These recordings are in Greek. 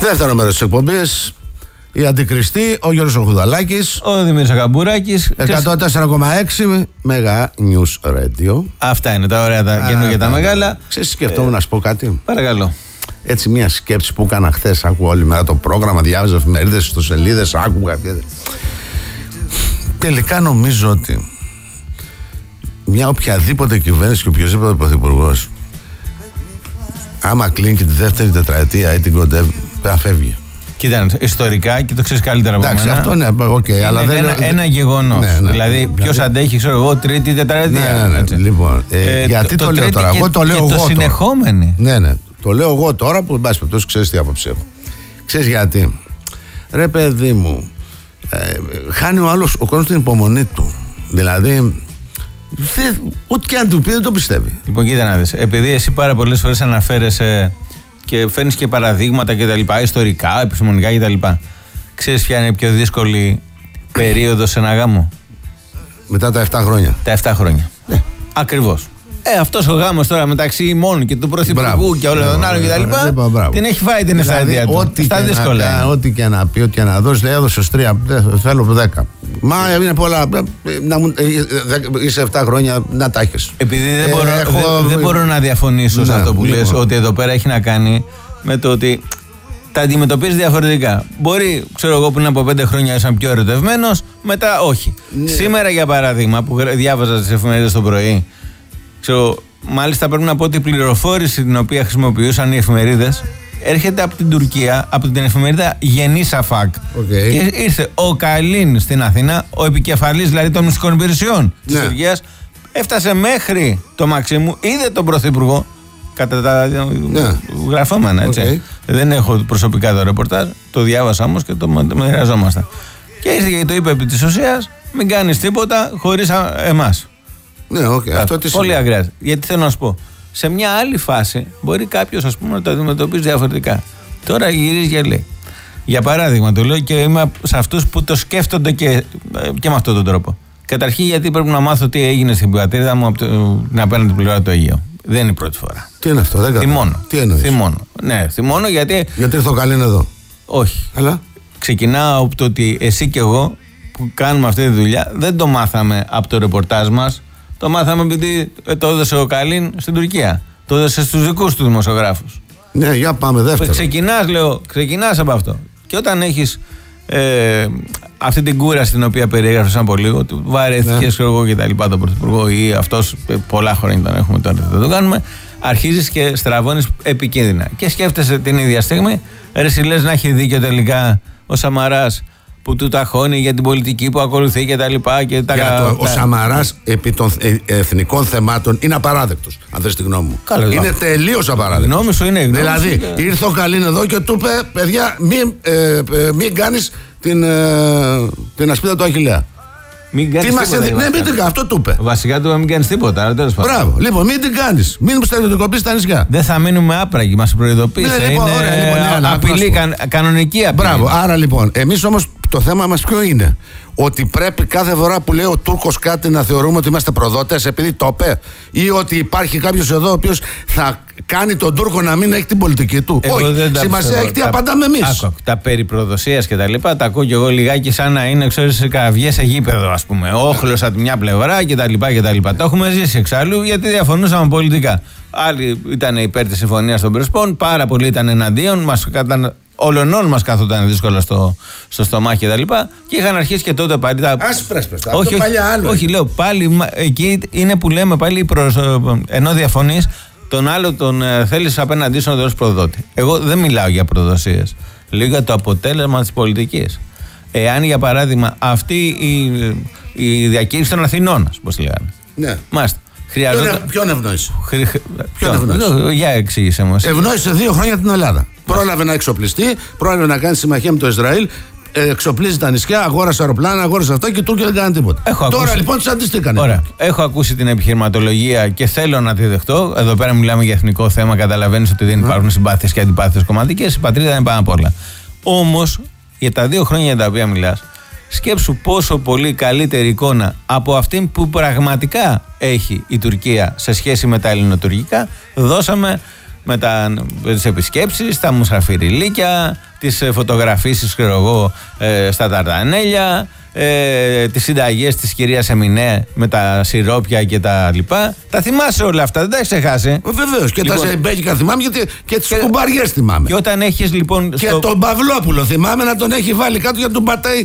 Δεύτερο μέρος της εκπομπής. Η αντικριστή, ο Γιώργος Χουδαλάκης, ο Δημήτρης Ακαμπουράκης. 104,6 Mega News Radio. Αυτά είναι τα ωραία, τα καινούργια τα μεγάλα. Ξέρεις, σκεφτόμουν να σου πω κάτι. Παρακαλώ. Έτσι, μια σκέψη που έκανα χθες. Άκουγα όλη μέρα το πρόγραμμα, διάβαζα εφημερίδες, ιστοσελίδες, άκουγα. Τελικά νομίζω ότι μια οποιαδήποτε κυβέρνηση και οποιοδήποτε πρωθυπουργός, άμα κλείνει και τη δεύτερη τετραετία ή την κοντεύει, θα φεύγει. Κοίτα, ιστορικά και το ξέρεις καλύτερα από μένα. Αυτό ναι, okay, αλλά δεν είναι ένα γεγονός. Ναι. Δηλαδή, ποιος αντέχει, ξέρω εγώ, τρίτη τετραετία. Ναι. Λοιπόν, γιατί το λέω τώρα, εγώ το λέω εγώ. Το συνεχόμενοι. Ναι. Το λέω εγώ τώρα που, εν πάση περιπτώσει, ξέρεις τι άποψη έχω. Ξέρεις γιατί. Ρε παιδί μου, χάνει ο άλλος, ο κόσμος την υπομονή του. Δηλαδή, ό,τι και αν του πει δεν το πιστεύει. Λοιπόν, κοίτα να δεις. Επειδή εσύ πάρα πολλές φορές αναφέρεσαι και φέρνεις και παραδείγματα κτλ., ιστορικά, επιστημονικά κτλ., ξέρεις ποια είναι η πιο δύσκολη περίοδος σε ένα γάμο? Μετά τα 7 χρόνια. Τα 7 χρόνια. Ναι. Ακριβώς. Αυτός ο γάμος τώρα μεταξύ ημών και του πρωθυπουργού και όλων των άλλων κτλ. Την έχει φάει την ευθαρδία του. Στα δύσκολα. Ό,τι και να πει, ό,τι και να δώσει, έδωσε 3, θέλω 10. Μα είναι πολλά. Είσαι 7 χρόνια να τα έχεις. Επειδή δεν μπορώ να διαφωνήσω σε αυτό που λες, ότι εδώ πέρα έχει να κάνει με το ότι τα αντιμετωπίζει διαφορετικά. Μπορεί, ξέρω εγώ, πριν από 5 χρόνια ήσαν πιο ερωτευμένος, μετά όχι. Σήμερα, για παράδειγμα, που διάβαζα τις εφημερίδες το πρωί, ξέρω, μάλιστα πρέπει να πω ότι η πληροφόρηση την οποία χρησιμοποιούσαν οι εφημερίδες έρχεται από την Τουρκία, από την εφημερίδα Yeni Shafak. Και ήρθε ο Καλίν στην Αθήνα, ο επικεφαλής δηλαδή των μυστικών υπηρεσιών της Τουρκίας, έφτασε μέχρι το Μαξίμου, είδε τον πρωθυπουργό, κατά τα γραφόμενα, έτσι. Δεν έχω προσωπικά το ρεπορτάζ, το διάβασα όμως και το μοιραζόμασταν. Και ήρθε και το είπε επί της ουσίας, μην κάνεις τίποτα χωρίς εμάς. Ναι, αυτό τι πολύ αγριάζει. Γιατί θέλω να σου πω, σε μια άλλη φάση μπορεί κάποιος, ας πούμε, να το αντιμετωπίζει διαφορετικά. Τώρα γυρίζει και λέει. Για παράδειγμα, το λέω και είμαι σε αυτούς που το σκέφτονται και με αυτόν τον τρόπο. Καταρχήν, γιατί πρέπει να μάθω τι έγινε στην πατρίδα μου από την απέναντι πλευρά του Αιγαίου. Δεν είναι η πρώτη φορά. Τι είναι αυτό, δεν θυμώνω. Τι εννοείς? Ναι, θυμώνω γιατί. Γιατί ήρθε ο Καλίν εδώ? Όχι. Αλλά ξεκινάω από το ότι εσύ και εγώ που κάνουμε αυτή τη δουλειά δεν το μάθαμε από το ρεπορτάζ μας. Το μάθαμε επειδή το έδωσε ο Καλίν στην Τουρκία. Το έδωσε στους δικούς του δημοσιογράφους. Ναι, για πάμε δεύτερο. Ξεκινάς από αυτό. Και όταν έχεις αυτή την κούραση την οποία περιέγραφες από λίγο, ότι βαρέθηκες εγώ και τα λοιπά τον πρωθυπουργό ή αυτός πολλά χρόνια τον έχουμε τώρα, δεν το κάνουμε, αρχίζεις και στραβώνεις επικίνδυνα. Και σκέφτεσαι την ίδια στιγμή, εσύ λες να έχει δίκιο τελικά ο Σαμαράς που του ταχώνει για την πολιτική που ακολουθεί και τα λοιπά. Ο Σαμαράς επί των εθνικών θεμάτων είναι απαράδεκτος, αν θες τη γνώμη μου. Είναι τελείως απαράδεκτος. Γνώμη σου είναι. Δηλαδή, ήρθε ο Καλίν εδώ και του είπε, παιδιά, μην κάνεις την ασπίδα του Αχιλλέα. Μην κάνεις τίποτα. Ναι, μην την κάνεις, αυτό του είπε. Βασικά του μην κάνεις τίποτα. Μπράβο, λοιπόν, μην την κάνεις. Μην στρατιωτικοποιείς στα νησιά. Δεν θα μείνουμε άπραγοι, μας προειδοποίησε. Είναι απειλή, κανονική απειλή. Μπράβο, άρα λοιπόν, εμείς όμως το θέμα μας ποιο είναι? Ότι πρέπει κάθε φορά που λέει ο Τούρκος κάτι να θεωρούμε ότι είμαστε προδότες επειδή το είπε, ή ότι υπάρχει κάποιος εδώ ο οποίος θα κάνει τον Τούρκο να μην έχει την πολιτική του? Όχι, σημασία έχει τι απαντάμε εμείς. Τα περί προδοσίας και τα λοιπά τα ακούω και εγώ λιγάκι σαν να είναι, ξέρεις, κραυγές σε γήπεδο, ας πούμε. Όχλος από τη μια πλευρά και τα λοιπά. Το έχουμε ζήσει εξάλλου γιατί διαφωνούσαμε πολιτικά. Άλλοι ήταν υπέρ της συμφωνίας των Πρεσπών, πάρα πολλοί ήταν εναντίον, ολονών μας κάθονταν δύσκολα στο στομάχι και τα λοιπά, και είχαν αρχίσει και τότε πάλι τα. Ας πρέσπες, αυτό παλιά άλλο. Όχι, λέω πάλι εκεί είναι που λέμε πάλι ενώ διαφωνείς, τον άλλο τον θέλεις απέναντί σου να τον δώσεις προδότη. Εγώ δεν μιλάω για προδοσίες. Λέω για το αποτέλεσμα της πολιτικής. Εάν για παράδειγμα αυτή η διακήρυξη των Αθηνών, πώς λέγανε. Ναι. Μάλιστα. Ποιον ευνόησε? Για εξήγησε μας. Ευνόησε 2 χρόνια την Ελλάδα. Πρόλαβε να εξοπλιστεί, πρόλαβε να κάνει συμμαχία με το Ισραήλ, εξοπλίζει τα νησιά, αγόρασε αεροπλάνα, αγόρασε αυτό και οι Τούρκοι δεν κάνανε τίποτα. Τώρα λοιπόν τις αντιστήκανε. Ωραία. Έχω ακούσει την επιχειρηματολογία και θέλω να τη δεχτώ. Εδώ πέρα μιλάμε για εθνικό θέμα, καταλαβαίνεις ότι δεν υπάρχουν συμπάθειες και αντιπάθειες κομματικές. Η πατρίδα είναι πάνω απ' όλα. Όμως για τα 2 χρόνια για τα οποία μιλάς, σκέψου πόσο πολύ καλύτερη εικόνα από αυτήν που πραγματικά έχει η Τουρκία σε σχέση με τα ελληνοτουρκικά δώσαμε με τις επισκέψεις, τα μουσαφιριλίκια, τις φωτογραφίσεις, ξέρω εγώ, στα Ταρτανέλια, τις συνταγές της κυρίας Εμινέ με τα σιρόπια και τα λοιπά. Τα θυμάσαι όλα αυτά, δεν τα έχεις ξεχάσει? Βεβαίως, και λοιπόν, τα ζεμπέκικα θυμάμαι, γιατί και τις κουμπαριές θυμάμαι. Και όταν έχεις λοιπόν. Και τον Παυλόπουλο θυμάμαι να τον έχει βάλει κάτω για να τον πατάει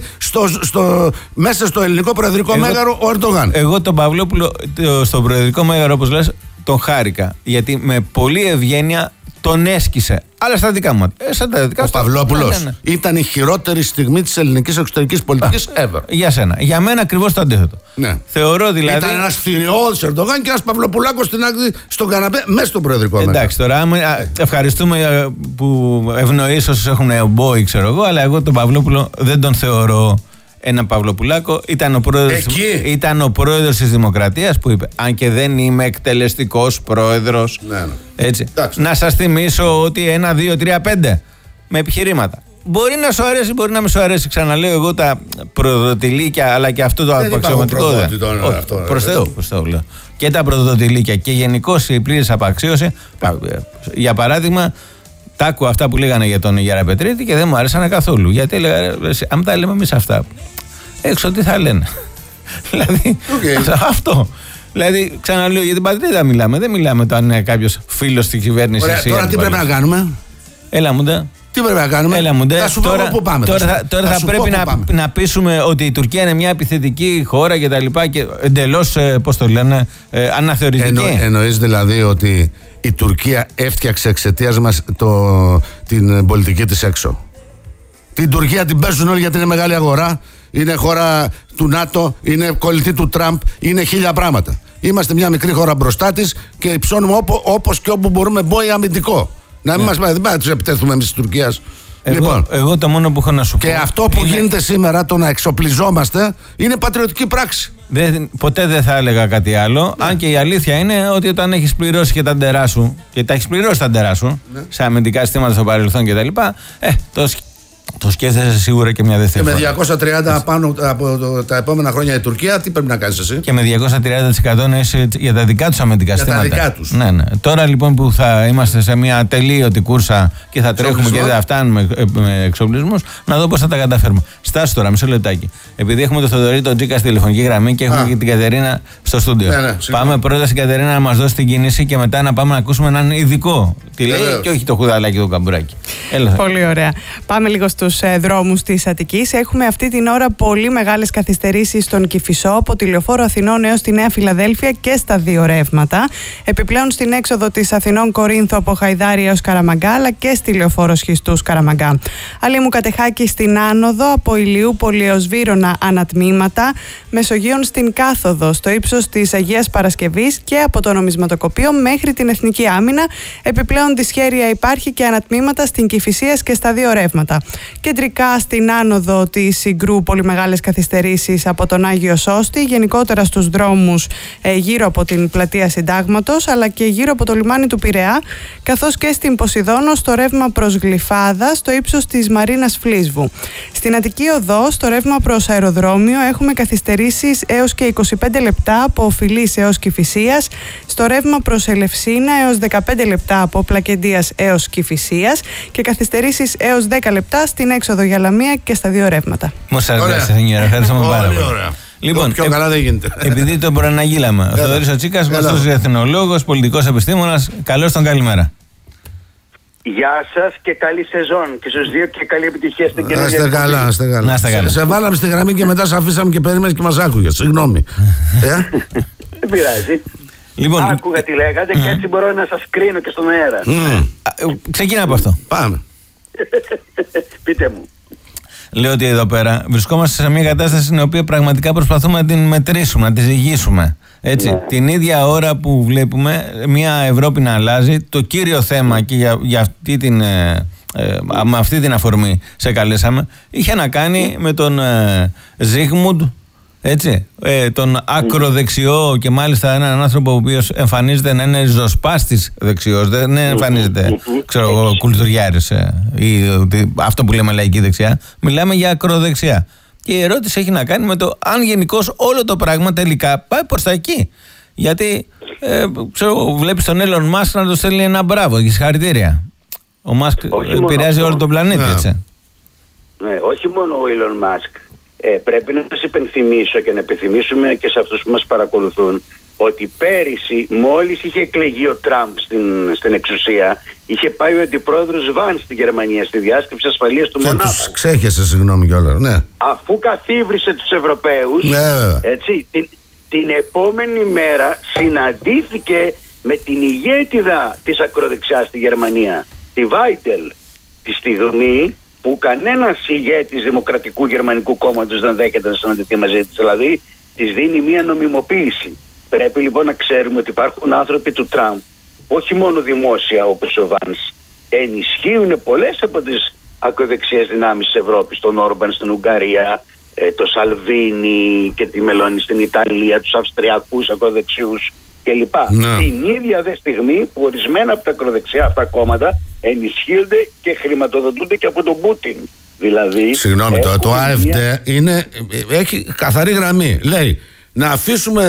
μέσα στο ελληνικό προεδρικό μέγαρο ο Ερντογάν. Εγώ τον Παυλόπουλο στο προεδρικό μέγαρο, όπως λες, τον χάρηκα. Γιατί με πολλή ευγένεια τον έσκησε. Αλλά στα δικά μου. Ο Παυλόπουλος ήταν η χειρότερη στιγμή της ελληνικής εξωτερικής πολιτικής ever. Για σένα. Για μένα ακριβώς το αντίθετο. Ναι. Θεωρώ δηλαδή. Ήταν ένας θηριώδης Ερντογάν και ένας Παυλοπουλάκος στην άκρη στον καναπέ μέσα στο προεδρικό μέγαρο. Εντάξει, τώρα ευχαριστούμε που ευνοείς όσους έχουν εμπόι, ξέρω εγώ, αλλά εγώ τον Παυλόπουλο δεν τον θεωρώ ένα Παυλοπουλάκο. Ήταν ο πρόεδρος της Δημοκρατίας που είπε: αν και δεν είμαι εκτελεστικός πρόεδρος. Ναι. Έτσι. Να σας θυμίσω ότι 1, 2, 3, 5 με επιχειρήματα. Μπορεί να σου αρέσει, μπορεί να μην σου αρέσει. Ξαναλέω εγώ τα προδοτηλίκια, αλλά και αυτό το απαξιωματικό. Προς Θεού λέω. Και τα προδοτηλίκια και γενικώς η πλήρης απαξίωση. Για παράδειγμα, τα άκουα αυτά που λέγανε για τον Γεραπετρίτη και δεν μου άρεσαν καθόλου. Γιατί έλεγα, αν τα λέμε εμείς αυτά, έξω τι θα λένε. Δηλαδή, αυτό. Δηλαδή, ξαναλέω, για την πατρίδα μιλάμε. Δεν μιλάμε όταν είναι κάποιος φίλος της κυβέρνησης. Τώρα τι πρέπει να κάνουμε? Έλα μου ντε. Τι πρέπει να κάνουμε? Έλα μου ντε. Θα σου πω πού πάμε. Τώρα θα πρέπει να πείσουμε ότι η Τουρκία είναι μια επιθετική χώρα και τα λοιπά και εντελώς, πώς το λένε, αναθεωρητική. Εννοείς δηλαδή ότι η Τουρκία έφτιαξε εξαιτίας μας την πολιτική της έξω? Την Τουρκία την παίζουν όλοι γιατί είναι μεγάλη αγορά, είναι χώρα του ΝΑΤΟ, είναι κολλητή του Τραμπ, είναι 1000 πράγματα. Είμαστε μια μικρή χώρα μπροστά της και υψώνουμε όπως και όπου μπορούμε μπόι αμυντικό. Να μην μας πάει, δεν πάει να τους επιτεθούμε εμείς της Τουρκίας. Εγώ το μόνο που έχω να σου πω. Και αυτό που γίνεται σήμερα, το να εξοπλιζόμαστε, είναι πατριωτική πράξη. Ποτέ δεν θα έλεγα κάτι άλλο. Ναι. Αν και η αλήθεια είναι ότι όταν έχεις πληρώσει και τα ντερά σου, και τα έχεις πληρώσει τα ντερά σου, ναι, σε αμυντικά συστήματα στο παρελθόν κτλ., το σκέφτεσαι σίγουρα και μια δεύτερη φορά. Και με 230 πάνω από τα επόμενα χρόνια η Τουρκία, τι πρέπει να κάνεις εσύ? Και με 230% για τα δικά τους αμυντικά συστήματα. Για τα δικά τους. Ναι. Τώρα λοιπόν που θα είμαστε σε μια τελείωτη κούρσα και θα τρέχουμε και δεν θα φτάνουμε με εξοπλισμούς, να δω πώς θα τα καταφέρουμε. Στάσου τώρα, μισό λεπτάκι. Επειδή έχουμε τον Θοδωρή, τον Τζίκα στη τηλεφωνική γραμμή και έχουμε και την Κατερίνα στο στούντιο. Ναι, πάμε πρώτα στην Κατερίνα να μας δώσει την κίνηση και μετά να πάμε να ακούσουμε έναν ειδικό. Τι λέει και όχι το χουδαλάκι του καμπουράκι. Πολύ ωραία. Πάμε λίγο στους δρόμους της Αττικής. Έχουμε αυτή την ώρα πολύ μεγάλες καθυστερήσεις στον Κηφισό, από τη Λεωφόρο Αθηνών έως τη Νέα Φιλαδέλφια και στα δύο ρεύματα. Επιπλέον στην έξοδο της Αθηνών Κορίνθου από Χαϊδάρη έως Καραμαγκά, αλλά και στη Λεωφόρο Σχιστούς Καραμαγκά. Αλήμου Κατεχάκη στην άνοδο, από Ηλιούπολη έως Βύρωνα ανατμήματα. Μεσογείων στην κάθοδο, στο ύψος της Αγίας Παρασκευής και από το Νομισματοκοπείο μέχρι την Εθνική Άμυνα. Επιπλέον δυσχέρεια υπάρχει και ανατμήματα στην Κηφισίας και στα δύο ρεύματα. Κεντρικά στην άνοδο της Συγκρού πολύ μεγάλες καθυστερήσεις από τον Άγιο Σώστη, γενικότερα στους δρόμους γύρω από την πλατεία Συντάγματος, αλλά και γύρω από το λιμάνι του Πειραιά, καθώς και στην Ποσειδώνο στο ρεύμα προς Γλυφάδα, στο ύψος της Μαρίνας Φλίσβου. Στην Αττική Οδό, στο ρεύμα προς αεροδρόμιο, έχουμε καθυστερήσεις έως και 25 λεπτά από Οφιλής έως Κηφισίας, στο ρεύμα προς Ελευσίνα έως 15 λεπτά από Πλακεντίας έως Κηφισίας και καθυστερήσεις έως 10 λεπτά στην έξοδο για Λαμία και στα δύο ρεύματα. Μας αρέσει, ευχαριστούμε πάρα πολύ. Λοιπόν, πιο καλά δεν γίνεται. Επειδή τον προαναγγείλαμε, ο Θοδωρής ο Τσίκας, γνωστός διεθνολόγος, πολιτικός επιστήμονας, καλώς τον καλημέρα. Γεια σας και καλή σεζόν και στους δύο και καλή επιτυχία στην καινούργια. Να είστε καλά. Σε βάλαμε στη γραμμή και μετά σε αφήσαμε και περίμενες και μας άκουγες. Συγγνώμη. Δεν πειράζει. Λοιπόν, άκουγα τι λέγατε και έτσι μπορώ να σας κρίνω και στον αέρα. Ξεκινά από αυτό. Πάμε. Πείτε μου. Λέω ότι εδώ πέρα βρισκόμαστε σε μια κατάσταση στην οποία πραγματικά προσπαθούμε να την μετρήσουμε, να τη ζυγίσουμε. Έτσι. Ναι. Την ίδια ώρα που βλέπουμε μια Ευρώπη να αλλάζει, το κύριο θέμα και για αυτή την, με αυτή την αφορμή σε καλέσαμε, είχε να κάνει με τον Ζίγμουντ, έτσι, τον ακροδεξιό και μάλιστα έναν άνθρωπο ο οποίος εμφανίζεται να είναι ριζοσπάστης δεξιός, δεν εμφανίζεται, ξέρω εγώ, κουλτουριάρης ή αυτό που λέμε λαϊκή δεξιά. Μιλάμε για ακροδεξιά. Και η ερώτηση έχει να κάνει με το αν γενικώς όλο το πράγμα τελικά πάει προς τα εκεί. Γιατί βλέπεις τον Elon Musk να του στέλνει ένα μπράβο και συγχαρητήρια. Ο Μάσκ επηρεάζει όλο τον πλανήτη, έτσι. Ναι, όχι μόνο ο Elon Musk. Πρέπει να σας υπενθυμίσω και να επιθυμίσουμε και σε αυτούς που μας παρακολουθούν ότι πέρυσι, μόλις είχε εκλεγεί ο Τραμπ στην εξουσία, είχε πάει ο αντιπρόεδρος Βαν στη Γερμανία στη διάσκεψη ασφαλείας του Μονάχου. Τους ξέχεσε, συγγνώμη κιόλας, ναι. Αφού καθίβρισε τους Ευρωπαίους, έτσι, την επόμενη μέρα συναντήθηκε με την ηγέτιδα της ακροδεξιάς στη Γερμανία, τη Βάιτελ, τη στιγμή που κανένας ηγέτης Δημοκρατικού Γερμανικού Κόμματος δεν δέχεται να συναντηθεί μαζί της, δηλαδή της δίνει μία νομιμοποίηση. Πρέπει λοιπόν να ξέρουμε ότι υπάρχουν άνθρωποι του Τραμπ, όχι μόνο δημόσια όπως ο Βάνς, ενισχύουν πολλές από τις ακροδεξιές δυνάμεις της Ευρώπης, τον Όρμπαν στην Ουγγαρία, το Σαλβίνι και τη Μελώνη στην Ιταλία, τους Αυστριακούς ακροδεξιούς κλπ. Την ίδια δε στιγμή που ορισμένα από τα ακροδεξιά αυτά κόμματα ενισχύονται και χρηματοδοτούνται και από τον Πούτιν. Δηλαδή, συγγνώμη, το AfD έχει καθαρή γραμμή. Λέει να αφήσουμε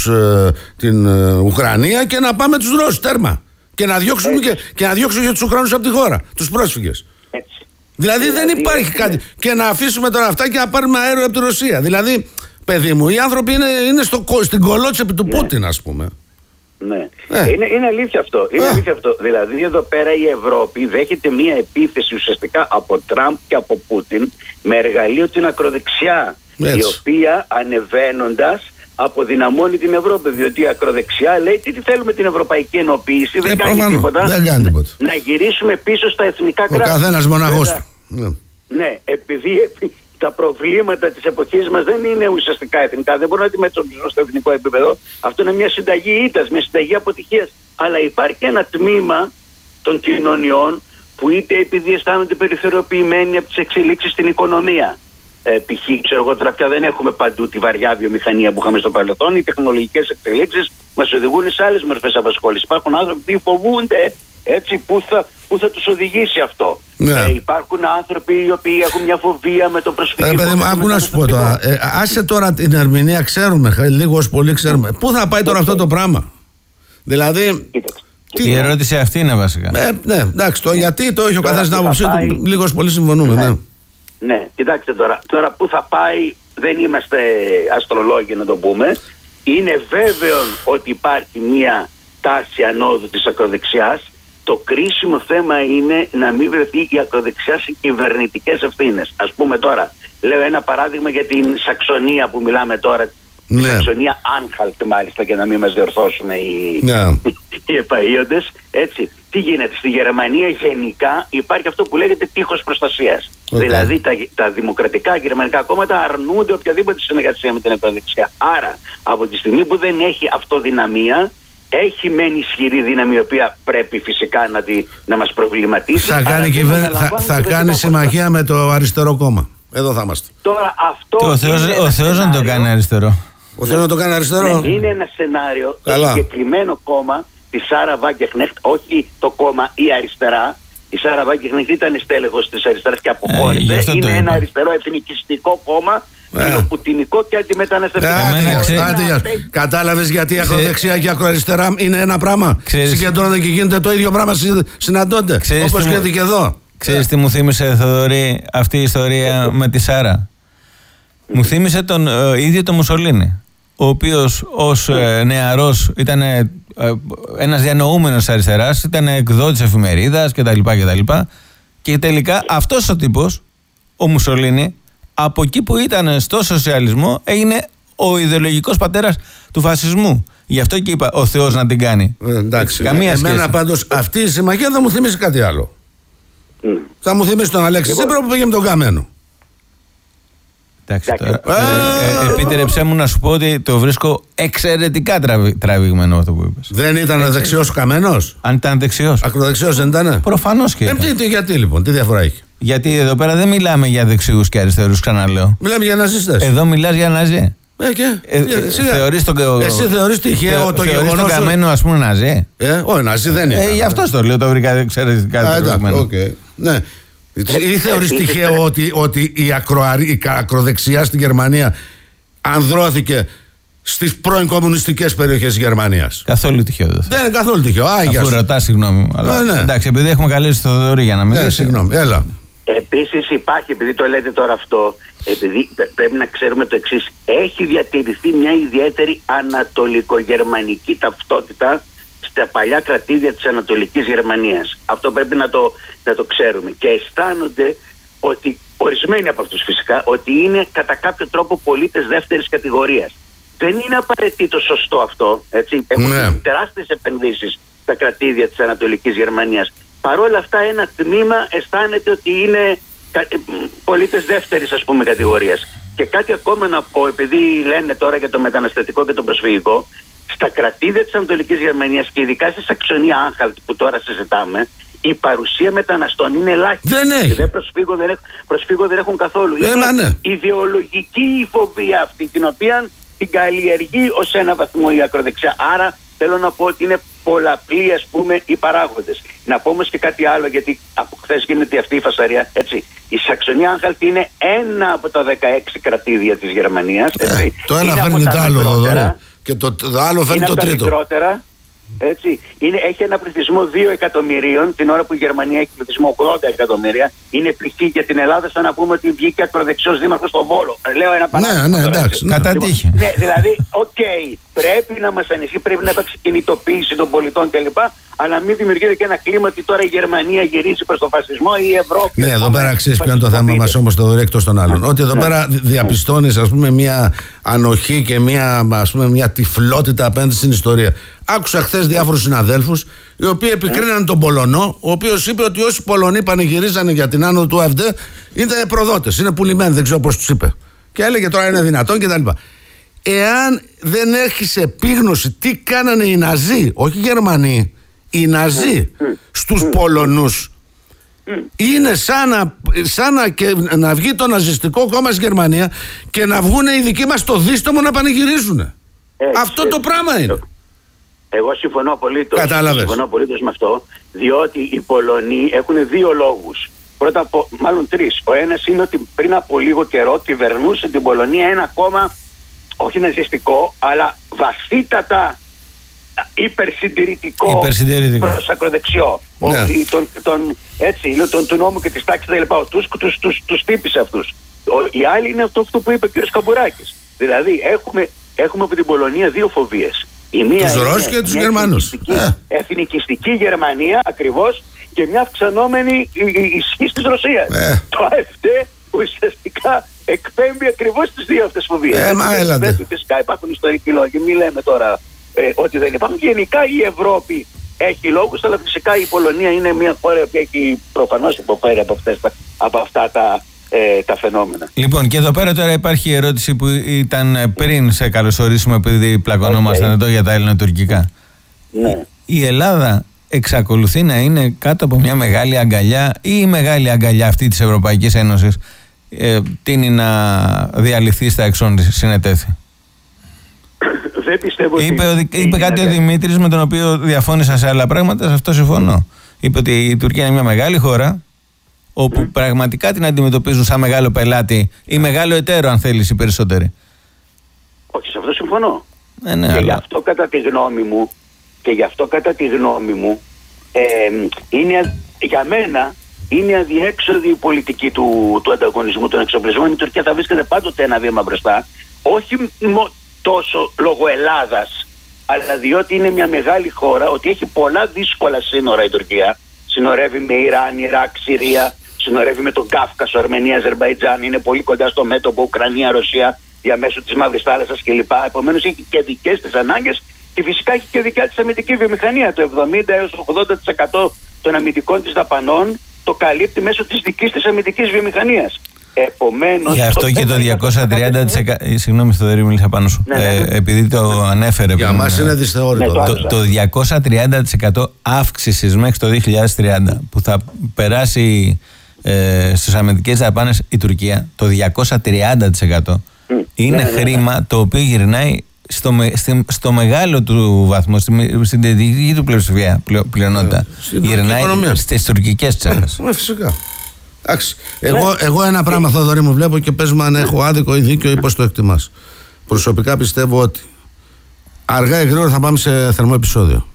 την Ουκρανία και να πάμε τους Ρώσους, τέρμα. Και να διώξουμε και να διώξουμε τους Ουκρανούς από τη χώρα, τους πρόσφυγες. Έτσι. Δηλαδή δεν υπάρχει κάτι. Και να αφήσουμε τώρα αυτά και να πάρουμε αέριο από τη Ρωσία. Δηλαδή, παιδί μου, οι άνθρωποι είναι στην κολότσεπη του Πούτιν, ας πούμε. Ναι. Είναι αλήθεια αυτό. Είναι αλήθεια αυτό. Δηλαδή εδώ πέρα η Ευρώπη δέχεται μία επίθεση ουσιαστικά από Τραμπ και από Πούτιν με εργαλείο την ακροδεξιά, η οποία ανεβαίνοντας αποδυναμώνει την Ευρώπη, διότι η ακροδεξιά λέει τι θέλουμε την ευρωπαϊκή ενοποίηση, δεν κάνει τίποτα. Να γυρίσουμε πίσω στα εθνικά κράτη. Ο καθένας μοναχός του. Ναι, επειδή τα προβλήματα της εποχής μας δεν είναι ουσιαστικά εθνικά, δεν μπορούν να αντιμετωπίσουν στο εθνικό επίπεδο. Αυτό είναι μια συνταγή ήττας, μια συνταγή αποτυχίας. Αλλά υπάρχει ένα τμήμα των κοινωνιών που είτε επειδή αισθάνονται περιθωριοποιημένοι από τις εξελίξεις στην οικονομία. Π.χ. ξέρω εγώ τώρα πια δεν έχουμε παντού τη βαριά βιομηχανία που είχαμε στο παρελθόν. Οι τεχνολογικές εξελίξεις μας οδηγούν σε άλλες μορφές απασχόλησης. Υπάρχουν άνθρωποι που φοβούνται έτσι πού θα τους οδηγήσει αυτό. Υπάρχουν άνθρωποι οι οποίοι έχουν μια φοβία με το προσφυγικό. Παιδί μου, άκου να σου πω τώρα. Άσε τώρα την ερμηνεία, ξέρουμε, λίγο ως πολύ ξέρουμε. Πού θα πάει τώρα αυτό το πράγμα? Δηλαδή. Η ερώτηση αυτή είναι βασικά. Ναι, εντάξει, γιατί το έχει ο καθένας την άποψή του. Λίγο ως πολύ συμφωνούμε. Ναι, κοιτάξτε τώρα πού θα πάει, δεν είμαστε αστρολόγοι να το πούμε. Είναι βέβαιο ότι υπάρχει μια τάση ανόδου της ακροδεξιάς. Το κρίσιμο θέμα είναι να μην βρεθεί η ακροδεξιά σε κυβερνητικές ευθύνες. Ας πούμε τώρα, λέω ένα παράδειγμα για την Σαξονία που μιλάμε τώρα. Ναι. Τη Σαξονία Άνχαλτ μάλιστα, και να μην μας διορθώσουν οι επαΐοντες. Έτσι, τι γίνεται? Στη Γερμανία γενικά υπάρχει αυτό που λέγεται τείχος προστασίας. Δηλαδή τα δημοκρατικά γερμανικά κόμματα αρνούνται οποιαδήποτε συνεργασία με την ακροδεξιά. Άρα από τη στιγμή που δεν έχει αυτοδυναμία, έχει μεν ισχυρή δύναμη η οποία πρέπει φυσικά να μας προβληματίσει. Θα κάνει συμμαχία με το αριστερό κόμμα. Εδώ θα είμαστε. Τώρα αυτό. Ο Θεός δεν το κάνει αριστερό. Ο Θεός να το κάνει αριστερό. Ναι, είναι ένα σενάριο. Το συγκεκριμένο κόμμα τη Σάρα Βάγκεχνεχτ, όχι το κόμμα η αριστερά. Η Σάρα Βάγκεχνεχτ ήταν στέλεχος της αριστεράς και αποχώρησε. Είναι ένα αριστερό εθνικιστικό κόμμα. Φιλοπουτινικό και αντιμεταναστευτικό. Κατάλαβες γιατί η ακροδεξιά και η ακροαριστερά είναι ένα πράγμα? Συγκεντρώνονται και γίνεται το ίδιο πράγμα, συναντώνται. Όπως και εδώ. Ξέρεις τι μου θύμισε, Θοδωρή, αυτή η ιστορία με τη Σάρα? Μου θύμισε τον ίδιο τον Μουσολίνη, ο οποίος ως νεαρός ήταν ένας διανοούμενος αριστεράς, ήταν εκδότης εφημερίδας κτλ. Και τελικά αυτός ο τύπος, ο Μουσολίνη, από εκεί που ήταν στο σοσιαλισμό, έγινε ο ιδεολογικός πατέρας του φασισμού. Γι' αυτό και είπα ο Θεός να την κάνει. Εντάξει. Καμία σχέση. Εμένα πάντως αυτή η συμμαχία θα μου θυμίσει κάτι άλλο. Θα μου θυμίσει τον Αλέξη Τσίπρα που πήγε με τον Καμένο. Εντάξει, επίτρεψέ μου να σου πω ότι το βρίσκω εξαιρετικά τραβηγμένο αυτό που είπες. Δεν ήταν δεξιός ο Καμένος? Αν ήταν δεξιός. Ακροδεξιός δεν ήταν? Προφανώς και ήταν. Γιατί λοιπόν, τι διαφορά έχει? Γιατί εδώ πέρα δεν μιλάμε για δεξιούς και αριστερούς, ξαναλέω. Μιλάμε για ναζιστές. Εδώ μιλάς για ναζί. Εσύ θεωρείς τυχαίο το γεγονός? Τον Καμένο, ας πούμε, ναζί? Όχι, ναζί δεν είναι. Γι' αυτό το λέω, το βρήκα εξαιρετικά τραβηγμένο. Ναι. Ή θεωρείς τυχαίο ότι η ακροδεξιά στην Γερμανία ανδρώθηκε στις πρώην κομμουνιστικές περιοχές της Γερμανίας. Καθόλου τυχαίο δεν είναι καθόλου τυχαίο. Αφού ρωτά, συγγνώμη. Αλλά, ναι. Εντάξει, επειδή έχουμε καλέσει το Θοδωρή για να μιλήσει. Συγγνώμη, έλα. Επίσης υπάρχει, επειδή το λέτε τώρα αυτό, επειδή πρέπει να ξέρουμε το εξής, έχει διατηρηθεί μια ιδιαίτερη ανατολικογερμανική ταυτότητα στα παλιά κρατήδια της Ανατολικής Γερμανίας. Αυτό πρέπει να το ξέρουμε. Και αισθάνονται ότι, ορισμένοι από αυτούς φυσικά, ότι είναι κατά κάποιο τρόπο πολίτες δεύτερης κατηγορίας. Δεν είναι απαραίτητο σωστό αυτό, έτσι. Έχουν τεράστιες επενδύσεις στα κρατήδια της Ανατολικής Γερμανίας. Παρ' όλα αυτά ένα τμήμα αισθάνεται ότι είναι πολίτες δεύτερης, ας πούμε, κατηγορίας. Και κάτι ακόμα να πω, επειδή λένε τώρα για το μεταναστευτικό και το προσφυγικό, στα κρατήδια της Ανατολικής Γερμανίας και ειδικά στη Σαξονία Άνχαλτ που τώρα συζητάμε, η παρουσία μεταναστών είναι ελάχιστη. Δεν έχει. Προσφύγων δεν έχουν καθόλου. Είναι ιδεολογική η φοβία αυτή, την οποία την καλλιεργεί ως ένα βαθμό η ακροδεξιά. Άρα θέλω να πω ότι είναι πολλαπλοί, ας πούμε, οι παράγοντες. Να πω όμως και κάτι άλλο, γιατί από χθες γίνεται αυτή η φασαρία. Έτσι. Η Σαξονία Άνχαλτ είναι ένα από τα 16 κρατήδια της Γερμανίας. Το ένα φέρνει το άλλο εδώ. Και το άλλο φέρνει το τρίτο. Έτσι. Έχει ένα πληθυσμό 2 εκατομμυρίων, την ώρα που η Γερμανία έχει πληθυσμό 80 εκατομμύρια. Είναι πληθύ για την Ελλάδα, σαν να πούμε ότι βγήκε ακροδεξιός δήμαρχος στο Βόλο. Λέω ένα παράδειγμα. Ναι, εντάξει. Κατά τύχη. Ναι, δηλαδή, πρέπει να μας ανησυχεί, πρέπει να υπάρξει κινητοποίηση των πολιτών κλπ. Αλλά μην δημιουργείται και ένα κλίμα ότι τώρα η Γερμανία γυρίζει προς τον φασισμό ή η Ευρώπη. Ναι, εδώ πέρα ξέρεις ποιο είναι το θέμα μας όμως, το εκτός των άλλων. Ότι εδώ πέρα διαπιστώνεις, ας πούμε, μια ανοχή και μια τυφλότητα απέναντι στην ιστορία. Άκουσα χθες διάφορους συναδέλφους οι οποίοι επικρίναν τον Πολωνό, ο οποίος είπε ότι όσοι Πολωνοί πανηγυρίζανε για την άνοδο του ΑΦΔ ήταν προδότες, είναι πουλημένοι, δεν ξέρω πώς τους είπε. Και έλεγε τώρα είναι δυνατόν κτλ. Εάν δεν έχεις επίγνωση τι κάνανε οι Ναζί, όχι οι Γερμανοί, οι Ναζί στους Πολωνούς, είναι σαν να βγει το ναζιστικό κόμμα στη Γερμανία και να βγουν οι δικοί μας στο δίστομο να πανηγυρίζουν. Αυτό το πράγμα είναι. Εγώ συμφωνώ απολύτως. Κατάλαβες. Συμφωνώ απολύτως με αυτό, διότι οι Πολωνοί έχουν δύο λόγους. Μάλλον τρεις. Ο ένας είναι ότι πριν από λίγο καιρό κυβερνούσε την Πολωνία ένα κόμμα, όχι ναζιστικό, αλλά βαθύτατα υπερσυντηρητικό προς ακροδεξιό. Ναι. Τον νόμο και της τάξης κλπ. Ο Τούσκ τους τύπησε αυτούς. Οι άλλοι είναι αυτό που είπε ο κ. Καμπουράκης. Δηλαδή έχουμε από την Πολωνία δύο φοβίες. Τους Ρώσους και τους Γερμανούς. Εθνικιστική Γερμανία ακριβώς και μια αυξανόμενη ισχύ της Ρωσίας. Το ΑΕΦΤ ουσιαστικά εκπέμπει ακριβώς τις δύο αυτές φοβίες. Φυσικά υπάρχουν ιστορικοί λόγοι, μην λέμε τώρα ότι δεν υπάρχουν. Γενικά η Ευρώπη έχει λόγους, αλλά φυσικά η Πολωνία είναι μια χώρα που έχει προφανώς υποφέρει από αυτά τα φαινόμενα. Λοιπόν, και εδώ πέρα τώρα υπάρχει η ερώτηση που ήταν πριν σε καλωσορίσουμε, επειδή πλακωνόμασταν εδώ για τα ελληνοτουρκικά. Ναι. Η Ελλάδα εξακολουθεί να είναι κάτω από μια μεγάλη αγκαλιά, ή η μεγάλη αγκαλιά αυτή της Ευρωπαϊκής Ένωσης τείνει να διαλυθεί στα εξών συνετέθη? Δεν πιστεύω είπε κάτι ο Δημήτρης με τον οποίο διαφώνησα σε άλλα πράγματα, σε αυτό συμφωνώ. Είπε ότι η Τουρκία είναι μια μεγάλη χώρα όπου πραγματικά την αντιμετωπίζουν σαν μεγάλο πελάτη ή μεγάλο εταίρο, αν θέλεις, οι περισσότεροι. Όχι, σε αυτό συμφωνώ. Ναι, και γι' αυτό κατά τη γνώμη μου είναι, για μένα είναι αδιέξοδη η πολιτική του ανταγωνισμού των εξοπλισμών. Η Τουρκία θα βρίσκεται πάντοτε ένα βήμα μπροστά, όχι τόσο λόγω Ελλάδας, αλλά διότι είναι μια μεγάλη χώρα, ότι έχει πολλά δύσκολα σύνορα η Τουρκία. Συνορεύει με Ιράν, Ιράκ, Συρία, συνορεύει με τον Κάφκασο, Αρμενία, Αζερμπαϊτζάν, είναι πολύ κοντά στο μέτωπο Ουκρανία, Ρωσία, διαμέσου της Μαύρης Θάλασσας κλπ. Επομένως έχει και δικές της ανάγκες και φυσικά έχει και δικιά της αμυντική βιομηχανία. Το 70 έως 80% των αμυντικών της δαπανών το καλύπτει μέσω της δικής της αμυντικής βιομηχανίας. Επομένως, γι' αυτό και το 230%. Συγγνώμη, Θοδωρή, μίλησα πάνω σου. Επειδή το ανέφερε. Για μας είναι δυσθεώρητο. Το 230% αύξησης μέχρι το 2030 που θα περάσει στις αμυντικές δαπάνες η Τουρκία, το 230% είναι χρήμα το οποίο γυρνάει στο μεγάλο του βαθμό, στην δική του πλειονότητα. Γυρνάει στις τουρκικές τσέπες. Φυσικά. Εγώ ένα πράγμα, Θοδωρή μου, βλέπω και πες μου αν έχω άδικο ή δίκιο ή πώς το εκτιμάς. Προσωπικά πιστεύω ότι Αργά ή γρήγορα θα πάμε σε θερμό επεισόδιο.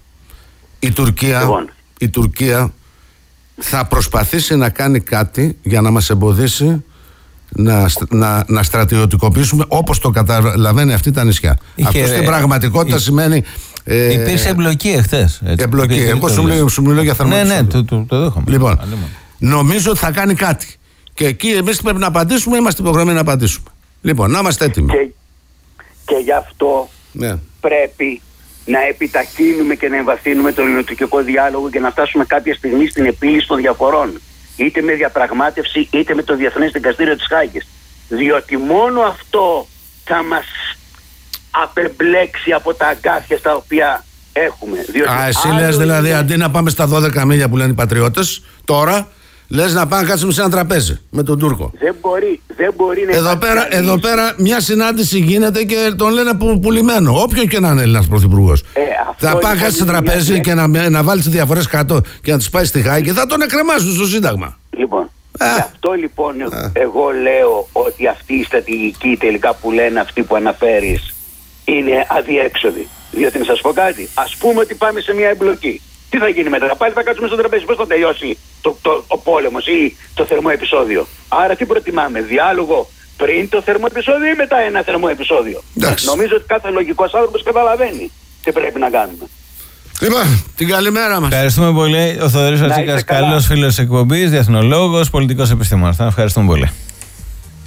Η Τουρκία θα προσπαθήσει να κάνει κάτι για να μας εμποδίσει να στρατιωτικοποιήσουμε, όπως το καταλαβαίνει αυτή τα νησιά. Αυτό στην πραγματικότητα σημαίνει. Υπήρξε εμπλοκή εχθές. Εμπλοκή. Εγώ σου μιλώ για θερμό επεισόδιο. Ναι, το δέχομαι. Λοιπόν, νομίζω ότι θα κάνει κάτι. Και εκεί εμείς πρέπει να απαντήσουμε, είμαστε υποχρεωμένοι να απαντήσουμε. Λοιπόν, να είμαστε έτοιμοι. Και γι' αυτό πρέπει να επιταχύνουμε και να εμβαθύνουμε τον ελληνοτουρκικό διάλογο και να φτάσουμε κάποια στιγμή στην επίλυση των διαφορών. Είτε με διαπραγμάτευση, είτε με το Διεθνές Δικαστήριο της Χάγης. Διότι μόνο αυτό θα μας απεμπλέξει από τα αγκάθια στα οποία έχουμε. Εσύ λες δηλαδή αντί να πάμε στα 12 μίλια που λένε οι πατριώτες, τώρα λες να πάμε να κάτσουμε σε ένα τραπέζι με τον Τούρκο. Δεν μπορεί να εδώ πέρα μια συνάντηση γίνεται και τον λένε πουλημένο. Όποιο και να είναι Έλληνας πρωθυπουργός. Θα πάει να κάτσει σε τραπέζι και να βάλει τις διαφορές κάτω και να τις πάει στη Χάγη και θα τον εκκρεμάσουν στο Σύνταγμα. Λοιπόν, γι' αυτό λοιπόν εγώ λέω ότι αυτή η στρατηγική τελικά που λένε αυτοί που αναφέρεις είναι αδιέξοδη. Διότι να σας πω κάτι, ας πούμε ότι πάμε σε μια εμπλοκή. Τι θα γίνει μετά, πάλι θα κάτσουμε στο τραπέζι, πώς θα τελειώσει ο πόλεμος ή το θερμό επεισόδιο. Άρα τι προτιμάμε, διάλογο πριν το θερμό επεισόδιο ή μετά ένα θερμό επεισόδιο. Νομίζω ότι κάθε λογικός άνθρωπος καταλαβαίνει τι πρέπει να κάνουμε. Λοιπόν, την καλημέρα μας. Ευχαριστούμε πολύ. Ο Θοδωρής Ατσίκας, καλός φίλος εκπομπής, διεθνολόγος, πολιτικός επιστήμονας. Ευχαριστούμε πολύ.